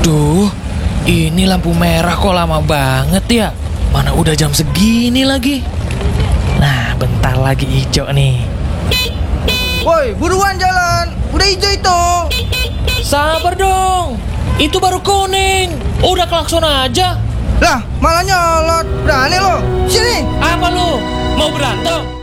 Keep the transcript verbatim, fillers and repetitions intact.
Duh, ini lampu merah kok lama banget ya. Mana udah jam segini lagi. Nah, bentar lagi hijau nih. Woi, buruan jalan. Udah hijau itu. Sabar dong. Itu baru kuning. Udah klakson aja. Lah, malah nyolot. Berani lo. Sini. Apa lu? Mau berantem?